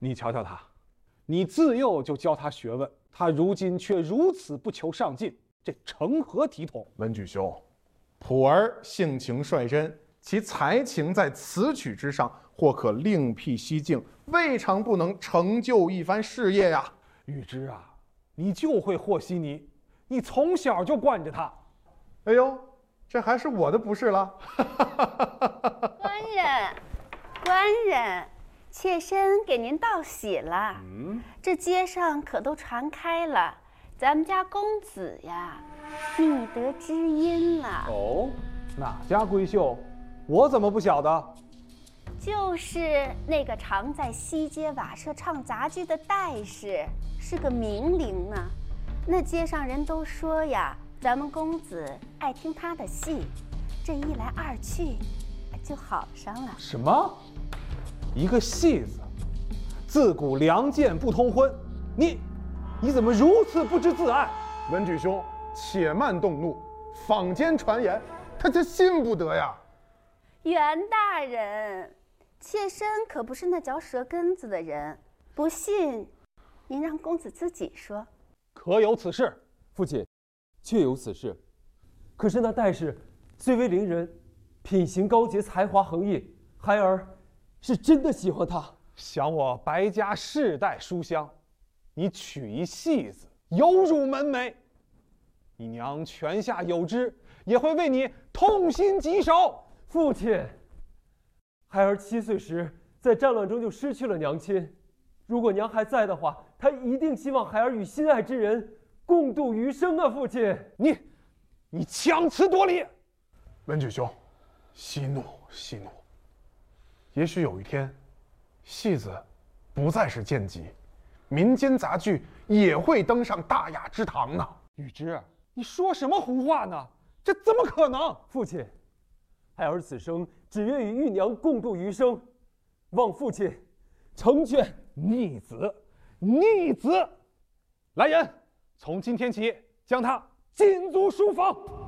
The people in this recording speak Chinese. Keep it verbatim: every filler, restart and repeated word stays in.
你瞧瞧他，你自幼就教他学问，他如今却如此不求上进，这成何体统？ 文举兄，普儿性情率真，其才情在词曲之上，或可另辟蹊径，未尝不能成就一番事业呀。 玉芝啊，你就会和稀泥，你从小就惯着他。 哎呦，这还是我的不是了。 官人，官人，妾身给您道喜了。 嗯， 这街上可都传开了，咱们家公子呀，觅得知音了。 哦，哪家闺秀？我怎么不晓得？ 就是那个常在西街瓦舍唱杂剧的戴氏，是个名伶呢。那街上人都说呀，咱们公子爱听他的戏，这一来二去，就好上了。 什么？一个戏子，自古良贱不通婚，你，你怎么如此不知自爱？ 文举兄，且慢动怒，坊间传言，他这信不得呀。 袁大人，妾身可不是那嚼舌根子的人，不信，您让公子自己说。 可有此事？ 父亲，确有此事。可是那戴氏虽为伶人，品行高洁，才华横溢，孩儿是真的喜欢他。 想我白家世代书香，你娶一戏子，有辱门楣。你娘泉下有知，也会为你痛心疾首。 父亲，孩儿七岁时在战乱中就失去了娘亲，如果娘还在的话，她一定希望孩儿与心爱之人共度余生啊！父亲， 你，你强词夺理。 文举兄，息怒，息怒。也许有一天，戏子不再是贱籍，民间杂剧也会登上大雅之堂呢。 玉芝，你说什么胡话呢？这怎么可能？ 父亲，孩儿此生只愿与玉娘共度余生，望父亲成全。 逆子，逆子！来人，从今天起将他禁足书房。